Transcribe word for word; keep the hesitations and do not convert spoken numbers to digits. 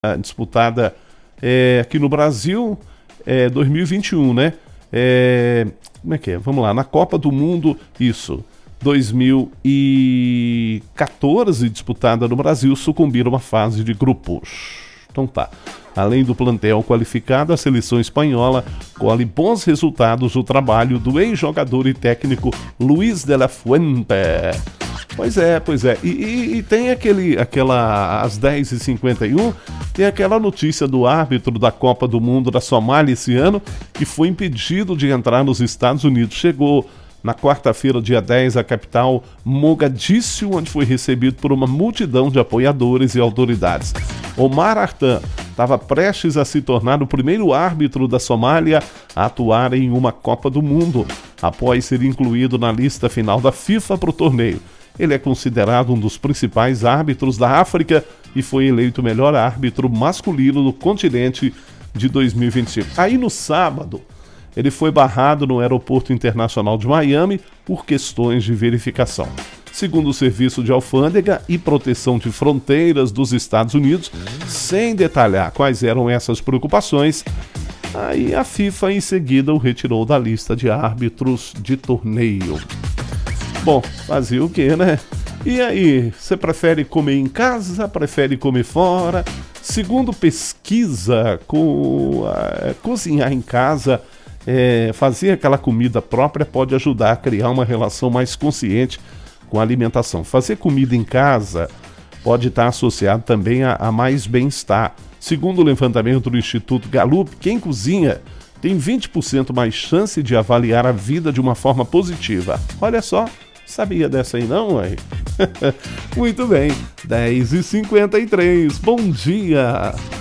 disputada é, aqui no Brasil, é, dois mil e vinte e um, né? É, como é que é? Vamos lá, na Copa do Mundo, isso, dois mil e quatorze, disputada no Brasil, sucumbiram à fase de grupos. Então tá. Além do plantel qualificado, a seleção espanhola colhe bons resultados do trabalho do ex-jogador e técnico Luis de la Fuente. Pois é, pois é. E, e, e tem aquele, aquela, às dez e cinquenta e um, tem aquela notícia do árbitro da Copa do Mundo da Somália esse ano, que foi impedido de entrar nos Estados Unidos. Chegou na quarta-feira, dia dez, à capital Mogadíscio, onde foi recebido por uma multidão de apoiadores e autoridades. Omar Artan estava prestes a se tornar o primeiro árbitro da Somália a atuar em uma Copa do Mundo, após ser incluído na lista final da FIFA para o torneio. Ele é considerado um dos principais árbitros da África e foi eleito o melhor árbitro masculino do continente de dois mil e vinte e cinco. Aí no sábado, ele foi barrado no Aeroporto Internacional de Miami por questões de verificação. Segundo o Serviço de Alfândega e Proteção de Fronteiras dos Estados Unidos, sem detalhar quais eram essas preocupações, aí a FIFA em seguida o retirou da lista de árbitros de torneio. Bom, fazia o quê, né? E aí, você prefere comer em casa, prefere comer fora? Segundo pesquisa, co- uh, cozinhar em casa, é, fazer aquela comida própria pode ajudar a criar uma relação mais consciente com a alimentação. Fazer comida em casa pode estar associado também a, a mais bem-estar. Segundo o levantamento do Instituto Gallup, quem cozinha tem vinte por cento mais chance de avaliar a vida de uma forma positiva. Olha só, sabia dessa aí não, ué? Muito bem, dez e cinquenta e três, bom dia!